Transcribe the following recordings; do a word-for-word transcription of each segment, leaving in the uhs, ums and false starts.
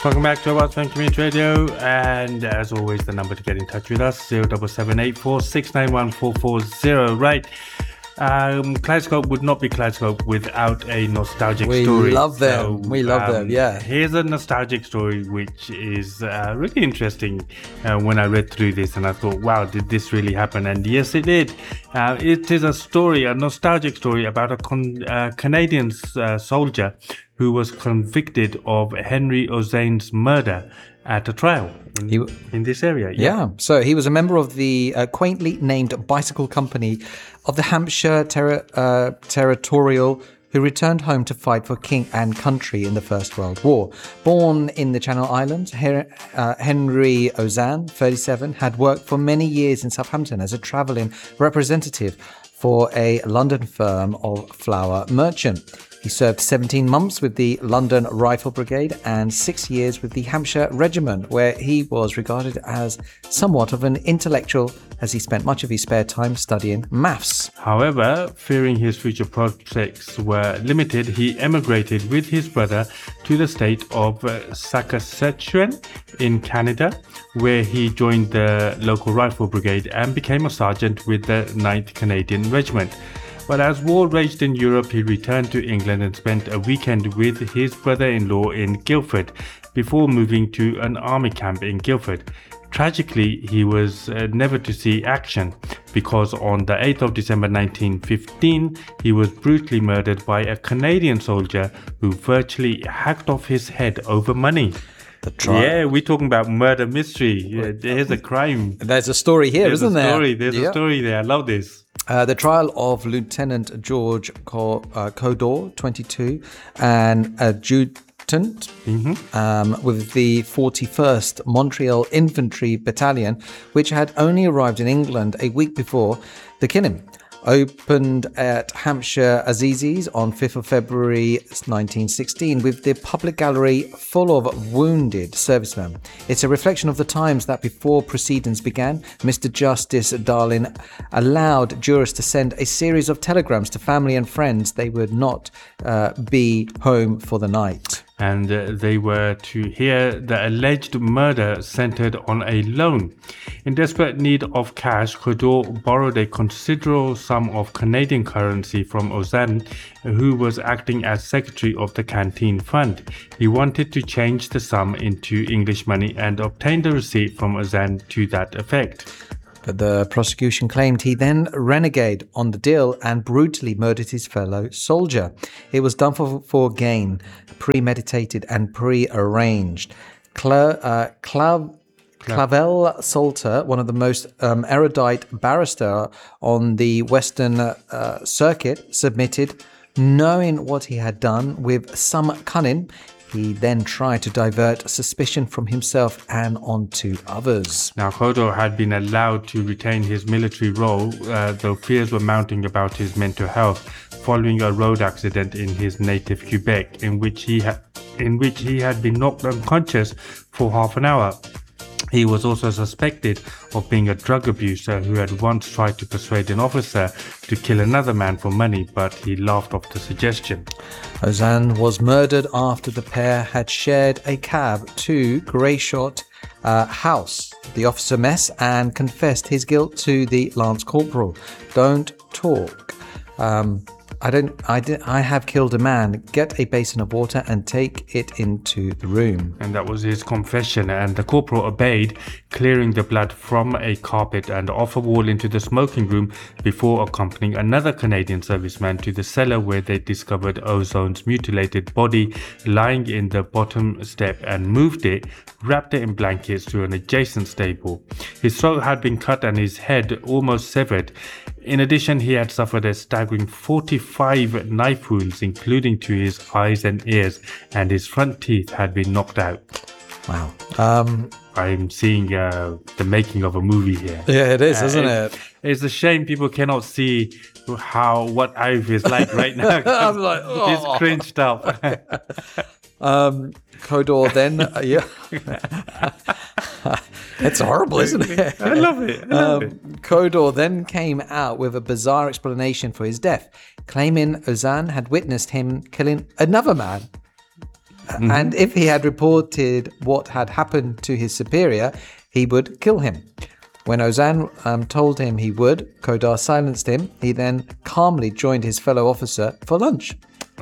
Welcome back to Awaaz Fan Community Radio, and as always, the number to get in touch with us, zero seven seven eight four six nine one four four zero. Right, um, Kaleidoscope would not be Kaleidoscope without a nostalgic we story. We love them, so, we love um, them, yeah. Here's a nostalgic story which is uh, really interesting uh, when I read through this, and I thought, wow, did this really happen? And yes, it did. Uh, it is a story, a nostalgic story about a con- uh, Canadian uh, soldier who was convicted of Henry Ozane's murder at a trial in, he, in this area. Yeah. yeah, so he was a member of the uh, quaintly named Bicycle Company of the Hampshire ter- uh, Territorial, who returned home to fight for king and country in the First World War. Born in the Channel Islands, Her- uh, Henry Ozane, thirty-seven, had worked for many years in Southampton as a travelling representative for a London firm of flour merchant. He served seventeen months with the London Rifle Brigade and six years with the Hampshire Regiment, where he was regarded as somewhat of an intellectual, as he spent much of his spare time studying maths. However, fearing his future prospects were limited, he emigrated with his brother to the state of uh, Saskatchewan in Canada, where he joined the local Rifle Brigade and became a sergeant with the ninth Canadian Regiment. But as war raged in Europe, he returned to England and spent a weekend with his brother-in-law in Guildford before moving to an army camp in Guildford. Tragically, he was uh, never to see action because on the eighth of December nineteen fifteen, he was brutally murdered by a Canadian soldier who virtually hacked off his head over money. The trial. Yeah, we're talking about murder mystery. Yeah, there's a crime. There's a story here, There's isn't a there? Story. There's yeah. a story there. I love this. Uh, the trial of Lieutenant George Co- uh, Codor, twenty-two, an adjutant mm-hmm. um, with the forty-first Montreal Infantry Battalion, which had only arrived in England a week before the killing, opened at Hampshire Assizes on fifth of February nineteen sixteen with the public gallery full of wounded servicemen. It's a reflection of the times that before proceedings began, Mister Justice Darling allowed jurors to send a series of telegrams to family and friends they would not uh, be home for the night. And uh, they were to hear the alleged murder centered on a loan. In desperate need of cash, Codor borrowed a considerable sum of Canadian currency from Ozane, who was acting as secretary of the canteen fund. He wanted to change the sum into English money and obtained a receipt from Ozane to that effect. But the prosecution claimed he then renegade on the deal and brutally murdered his fellow soldier. It was done for, for gain, premeditated and pre-arranged. Cla- uh, Clav- Clavel Salter, one of the most um, erudite barrister on the Western uh, Circuit, submitted, knowing what he had done with some cunning. He then tried to divert suspicion from himself and onto others. Now, Codor had been allowed to retain his military role, uh, though fears were mounting about his mental health following a road accident in his native Quebec, in which he ha- in which he had been knocked unconscious for half an hour. He was also suspected of being a drug abuser who had once tried to persuade an officer to kill another man for money, but he laughed off the suggestion. Ozane was murdered after the pair had shared a cab to Greyshot uh, House. The officer met and confessed his guilt to the Lance Corporal. Don't talk. Um, I don't. I did. I have killed a man. Get a basin of water and take it into the room. And that was his confession. And the corporal obeyed, clearing the blood from a carpet and off a wall into the smoking room before accompanying another Canadian serviceman to the cellar where they discovered Ozane's mutilated body lying in the bottom step and moved it, wrapped it in blankets to an adjacent stable. His throat had been cut and his head almost severed. In addition, he had suffered a staggering forty-five knife wounds, including to his eyes and ears, and his front teeth had been knocked out. Wow. Um, I'm seeing uh, the making of a movie here. Yeah, it is, uh, isn't it, it? It's a shame people cannot see how what Ive is like right now. I'm like, oh. It's cringed up. um, Codor then, uh, yeah. It's horrible, isn't it? I love it. I love um, it. Codor then came out with a bizarre explanation for his death, claiming Ozane had witnessed him killing another man. Mm-hmm. And if he had reported what had happened to his superior, he would kill him. When Ozan um, told him he would, Kodar silenced him. He then calmly joined his fellow officer for lunch.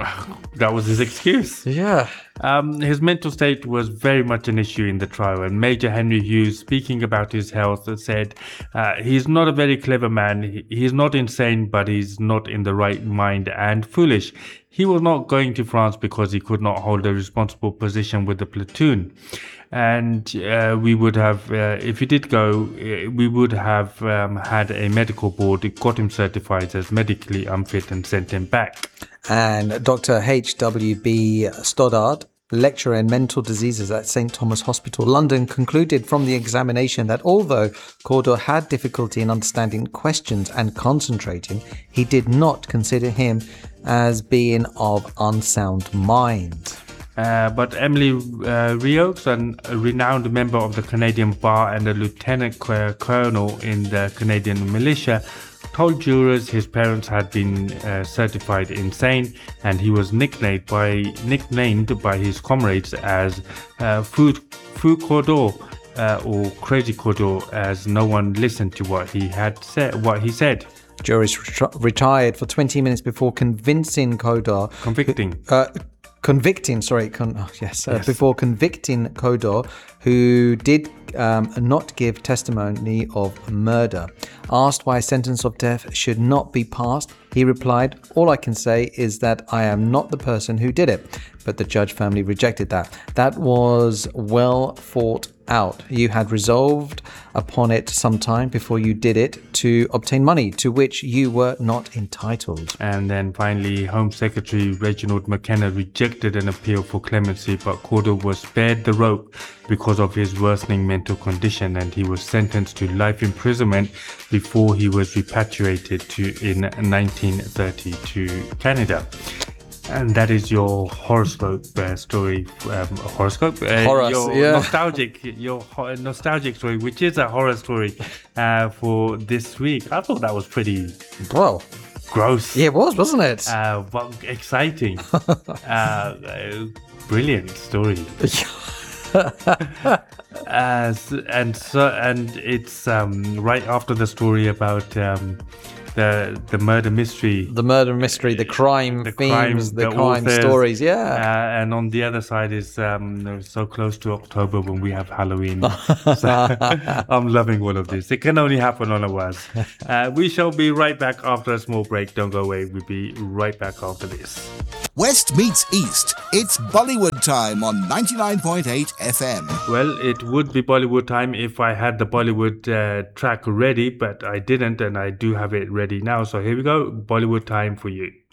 That was his excuse. Yeah. Um, his mental state was very much an issue in the trial, and Major Henry Hughes, speaking about his health, said, uh, he's not a very clever man. He, he's not insane, but he's not in the right mind and foolish. He was not going to France because he could not hold a responsible position with the platoon. And uh, we would have, uh, if he did go, we would have um, had a medical board that got him certified as medically unfit and sent him back. And Doctor H W B Stoddard, lecturer in mental diseases at Saint Thomas Hospital, London, concluded from the examination that although Kodar had difficulty in understanding questions and concentrating, he did not consider him as being of unsound mind. Uh, but Emily uh, Rios, a renowned member of the Canadian Bar and a lieutenant colonel in the Canadian militia, told jurors his parents had been uh, certified insane, and he was nicknamed by nicknamed by his comrades as uh, Fou Fou Kodar uh, or Crazy Kodar, as no one listened to what he had said. What he said. Juries ret- retired for twenty minutes before convincing Kodar. Convicting. Uh, Convicting, sorry, con- oh, yes, uh, yes, before convicting Kodar, who did um, not give testimony of murder. Asked why a sentence of death should not be passed, he replied, "All I can say is that I am not the person who did it." But the judge family rejected that. That was well thought out. You had resolved upon it some time before you did it to obtain money to which you were not entitled. And then finally, Home Secretary Reginald McKenna rejected an appeal for clemency, but Kodar was spared the rope because of his worsening mental condition, and he was sentenced to life imprisonment before he was repatriated to in nineteen thirty to Canada. And that is your horoscope uh, story. Um, horoscope? Uh, Horus, your yeah. nostalgic, your ho- nostalgic story, which is a horror story uh, for this week. I thought that was pretty Well, gross. yeah, it was, wasn't it? Uh, but exciting. uh, uh, brilliant story. uh, and so, and it's um, right after the story about um, the the murder mystery, the murder mystery, the crime the themes, crime, the, the crime authors, stories, yeah. Uh, and on the other side is um, so close to October when we have Halloween. So, I'm loving all of this. It can only happen on a was. Uh, we shall be right back after a small break. Don't go away. We'll be right back after this. West meets East. It's Bollywood time on ninety-nine point eight F M. Well, it would be Bollywood time if I had the Bollywood uh, track ready, but I didn't, and I do have it ready now. So here we go. Bollywood time for you.